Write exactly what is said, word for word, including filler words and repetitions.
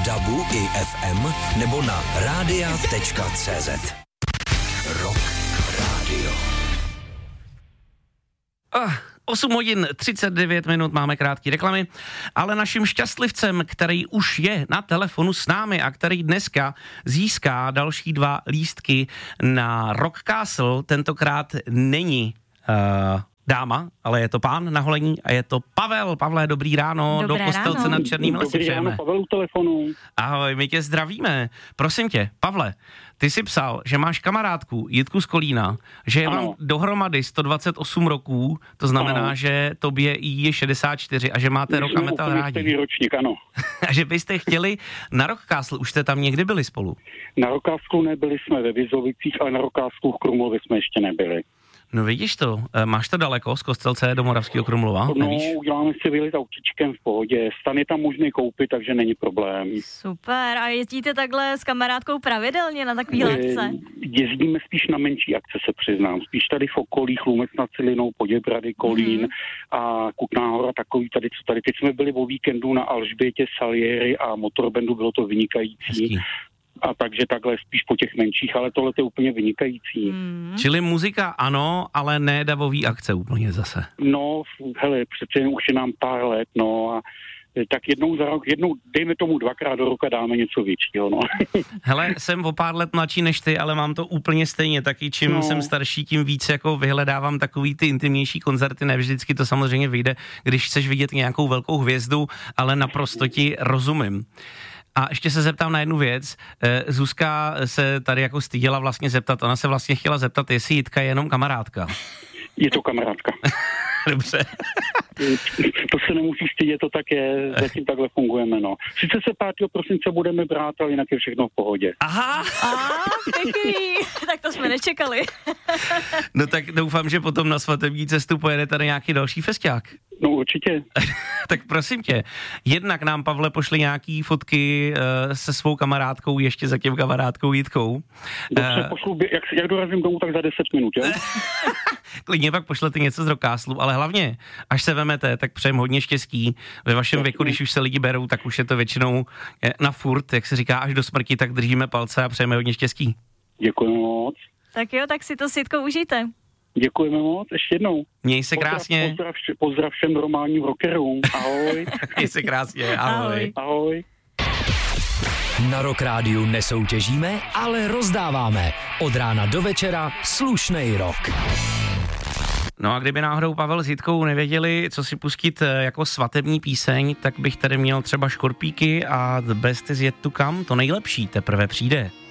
dabu i ef em nebo na rádia tečka cé zet. Rock Radio. Ah, osm hodin třicet devět minut, máme krátké reklamy, ale naším šťastlivcem, který už je na telefonu s námi a který dneska získá další dva lístky na Rock Castle, tentokrát není uh, dáma, ale je to pán na holení a je to Pavel. Pavle, dobrý ráno, Dobré do Kostelce ráno. nad Černým lesy Dobrý ráno, přejeme. Pavel u telefonu. Ahoj, my tě zdravíme. Prosím tě, Pavle, ty jsi psal, že máš kamarádku Jitku z Kolína, že je vám Ano. dohromady sto dvacet osm roků, to znamená, Ano. že tobě jí je šedesát čtyři a že máte My rock jsme a metal úplně rádi. stejný ročník, ano. A že byste chtěli na Rock Castle, už jste tam někdy byli spolu? Na Rokásku nebyli jsme ve Vizovicích, ale na Rokásku v Krumlově jsme ještě nebyli. No vidíš to, e, máš to daleko z Kostelce do Moravského Krumlova, No, nevíš? uděláme si výlet autíčkem v pohodě. Stan je tam možný koupit, takže není problém. Super, a jezdíte takhle s kamarádkou pravidelně na takový letce? Eh, Jezdíme spíš na menší akce, se přiznám. Spíš tady v okolí, Chlumec nad Cilinou, Poděbrady, Kolín Mhm. a Kutná Hora, takový tady, co tady. Teď jsme byli o víkendu na Alžbětě, Salieri a Motorbandu, bylo to vynikající. Hezký. A takže takhle spíš po těch menších, ale tohle je úplně vynikající. Hmm. Čili muzika ano, ale ne davový akce úplně zase. No, hele, přece jen už je nám pár let, no a tak jednou za rok, jednou, dejme tomu dvakrát do roka dáme něco většího, no. Hele, jsem o pár let mladší než ty, ale mám to úplně stejně. Taky čím No. jsem starší, tím víc jako vyhledávám takový ty intimnější koncerty. Ne vždycky to samozřejmě vyjde, když chceš vidět nějakou velkou hvězdu, ale naprosto ti rozumím. A ještě se zeptám na jednu věc. Eh, Zuzka se tady jako styděla vlastně zeptat, ona se vlastně chtěla zeptat, jestli Jitka je jenom kamarádka. Je to kamarádka. Dobře. To se nemusíš stydět, to tak je, zatím takhle fungujeme, no. Sice se pátého prosince budeme brát, ale jinak je všechno v pohodě. Aha, A pěkný, tak to jsme nečekali. no tak doufám, že potom na svatební cestu pojede tady nějaký další festiák. No určitě. Tak prosím tě, jednak nám, Pavle, pošli nějaký fotky uh, se svou kamarádkou, ještě za tím kamarádkou Jitkou. Dobře, Eh, pošlu, bě- jak, jak dorazím domů, tak za deset minut, jo? Klidně pak pošlete něco z Rockcastlu, ale hlavně, až se vemete, tak přejem hodně štěstí. Ve vašem věku, když už se lidi berou, tak už je to většinou eh, na furt, jak se říká, až do smrti, tak držíme palce a přejeme hodně štěstí. Děkujeme moc. Tak jo, tak si to s Jitkou užijte. Děkujeme moc, ještě jednou. Měj se krásně, Pozdrav, pozdrav, pozdrav všem normálním rockerům. Ahoj. měj se krásně, ahoj. Ahoj. Ahoj. Na Rock Rádiu nesoutěžíme, ale rozdáváme. Od rána do večera slušnej rock. No a kdyby náhodou Pavel s Jitkou nevěděli, co si pustit eh, jako svatební píseň, tak bych tady měl třeba Škorpíky a The Best Is Yet To Come, to nejlepší teprve přijde.